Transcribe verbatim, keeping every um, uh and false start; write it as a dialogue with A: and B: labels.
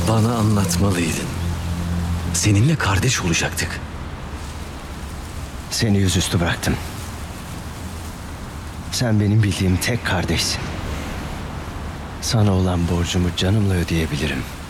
A: Bana anlatmalıydın. Seninle kardeş olacaktık.
B: Seni yüzüstü bıraktım. Sen benim bildiğim tek kardeşsin. Sana olan borcumu canımla ödeyebilirim.